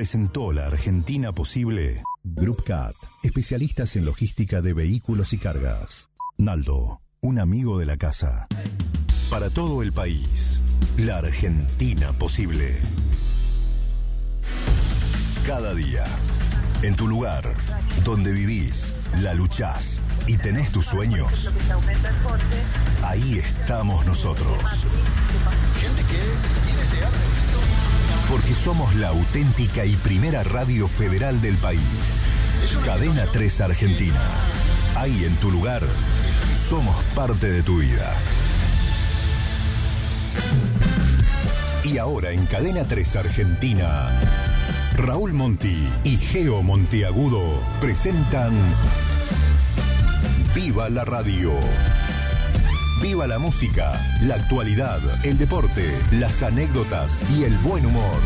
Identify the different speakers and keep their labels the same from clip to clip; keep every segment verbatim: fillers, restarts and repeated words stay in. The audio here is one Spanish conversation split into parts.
Speaker 1: presentó La Argentina Posible. Group Cat, especialistas en logística de vehículos y cargas. Naldo, un amigo de la casa. Para todo el país, La Argentina Posible. Cada día, en tu lugar, donde vivís, la luchás y tenés tus sueños, ahí estamos nosotros. Porque somos la auténtica y primera radio federal del país. Cadena tres Argentina. Ahí en tu lugar, somos parte de tu vida. Y ahora en Cadena tres Argentina, Raúl Monti y Geo Monteagudo presentan Viva la Radio. Viva la música, la actualidad, el deporte, las anécdotas y el buen humor.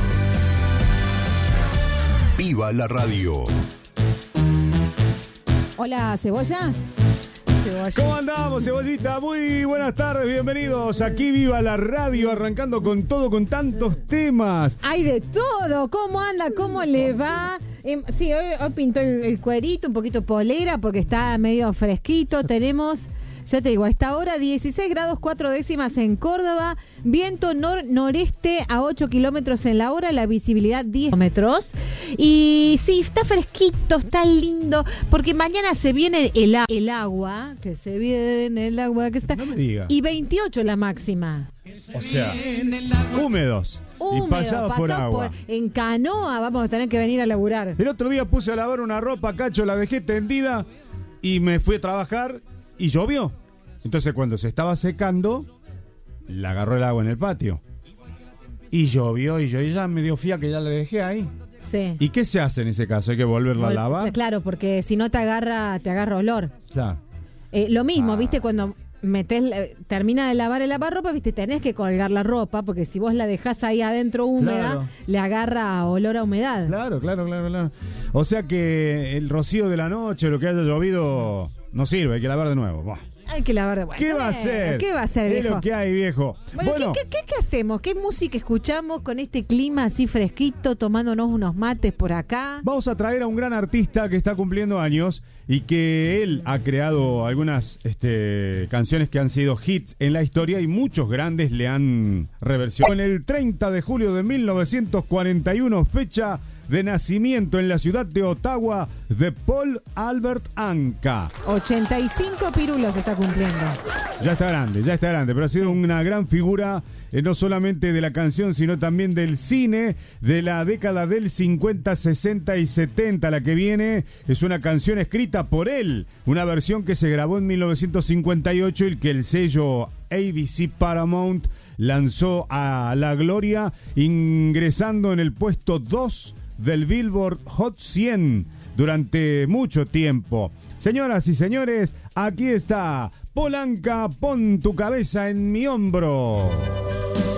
Speaker 1: Viva la Radio.
Speaker 2: Hola, Cebolla. Cebolla.
Speaker 3: ¿Cómo andamos, Cebollita? Muy buenas tardes, bienvenidos. Aquí Viva la Radio, arrancando con todo, con tantos temas.
Speaker 2: Hay de todo. ¿Cómo anda? ¿Cómo le va? Eh, sí, hoy, hoy pintó el, el cuerito, un poquito polera, porque está medio fresquito. Tenemos... Ya te digo, a esta hora dieciséis grados cuatro décimas en Córdoba, viento nor-noreste a ocho kilómetros en la hora, la visibilidad diez kilómetros. Y sí, está fresquito, está lindo, porque mañana se viene el, el agua, que se viene el agua que está...
Speaker 3: No me diga.
Speaker 2: Y veintiocho la máxima.
Speaker 3: O sea, húmedos.
Speaker 2: Húmedo,
Speaker 3: y pasados por agua.
Speaker 2: Por, en canoa vamos a tener que venir a laburar.
Speaker 3: El otro día puse a lavar una ropa, Cacho, la dejé tendida y me fui a trabajar y llovió. Entonces cuando se estaba secando, la agarró el agua en el patio. Y llovió y yo y ya me dio fía que ya la dejé ahí.
Speaker 2: Sí.
Speaker 3: ¿Y qué se hace en ese caso? ¿Hay que volverla
Speaker 2: Vol-
Speaker 3: a lavar?
Speaker 2: Claro, porque si no te agarra, te agarra olor.
Speaker 3: Claro.
Speaker 2: Eh, lo mismo,
Speaker 3: Ah.
Speaker 2: ¿viste? Cuando metés, eh, termina de lavar el lavarropa, ¿viste? Tenés que colgar la ropa, porque si vos la dejás ahí adentro húmeda,
Speaker 3: Claro.
Speaker 2: le agarra olor a humedad.
Speaker 3: Claro, claro, claro, claro. O sea que el rocío de la noche, lo que haya llovido, no sirve, hay que lavar de nuevo. Buah.
Speaker 2: Hay que lavar de vuelta.
Speaker 3: ¿Qué va a hacer?
Speaker 2: ¿Qué va a hacer,
Speaker 3: Es
Speaker 2: viejo?
Speaker 3: lo que hay, viejo.
Speaker 2: Bueno,
Speaker 3: Bueno,
Speaker 2: ¿qué, qué, qué, qué hacemos? ¿Qué música escuchamos con este clima así fresquito, tomándonos unos mates por acá?
Speaker 3: vamos a traer a un gran artista que está cumpliendo años y que él ha creado algunas este, canciones que han sido hits en la historia y muchos grandes le han reversionado. En el treinta de julio de mil novecientos cuarenta y uno, fecha de nacimiento en la ciudad de Ottawa de Paul Albert Anka.
Speaker 2: ochenta y cinco pirulos está cumpliendo.
Speaker 3: Ya está grande, ya está grande, pero ha sido una gran figura, eh, no solamente de la canción, sino también del cine de la década del cincuenta, sesenta y setenta. La que viene es una canción escrita por él, una versión que se grabó en mil novecientos cincuenta y ocho y que el sello A B C Paramount lanzó a la gloria, ingresando en el puesto dos del Billboard Hot cien durante mucho tiempo. Señoras y señores, aquí está Paul Anka, pon tu cabeza en mi hombro.